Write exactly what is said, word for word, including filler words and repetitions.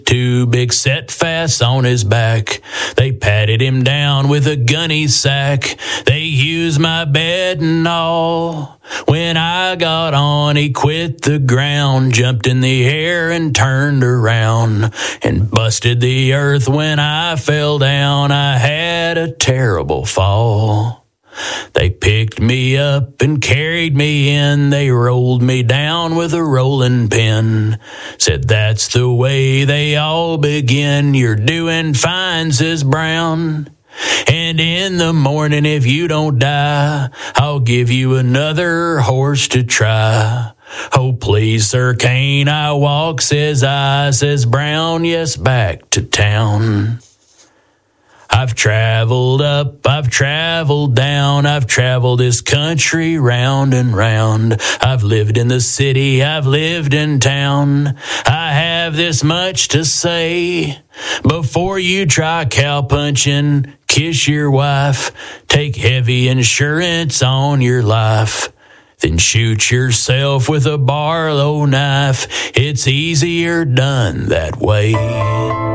Two big set fasts on his back. They patted him down with a gunny sack. They used my bed and all. When I got on, he quit the ground, jumped in the air and turned around, and busted the earth when I fell down. I had a terrible fall. They picked me up and carried me in. They rolled me down with a rolling pin. Said that's the way they all begin. You're doing fine, says Brown. And in the morning, if you don't die, I'll give you another horse to try. Oh, please, Sir Kane, I walk, says I, says Brown, yes, back to town. I've traveled up, I've traveled down, I've traveled this country round and round. I've lived in the city, I've lived in town. I have this much to say. Before you try cowpunching, kiss your wife. Take heavy insurance on your life. Then shoot yourself with a Barlow knife. It's easier done that way.